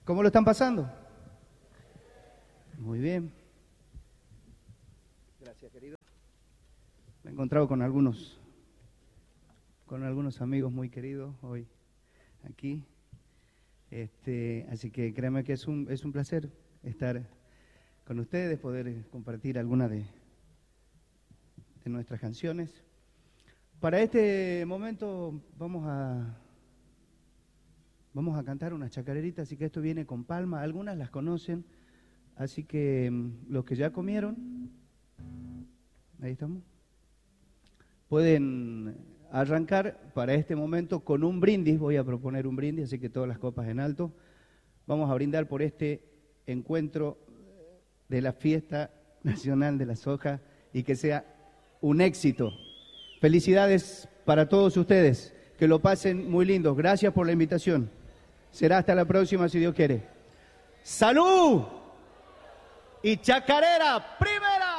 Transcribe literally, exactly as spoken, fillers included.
¿Cómo lo están pasando? Muy bien. Gracias, querido. Me he encontrado con algunos, con algunos amigos muy queridos hoy aquí. Este, así que créanme que es un, es un placer estar con ustedes, poder compartir algunas de, de nuestras canciones. Para este momento vamos a, vamos a cantar una chacarerita, así que esto viene con palma. Algunas las conocen, así que los que ya comieron, ahí estamos, pueden arrancar para este momento con un brindis. Voy a proponer un brindis, así que todas las copas en alto. Vamos a brindar por este encuentro de la Fiesta Nacional de la Soja y que sea un éxito. Felicidades para todos ustedes, que lo pasen muy lindo. Gracias por la invitación. Será hasta la próxima, si Dios quiere. ¡Salud! Y chacarera primera.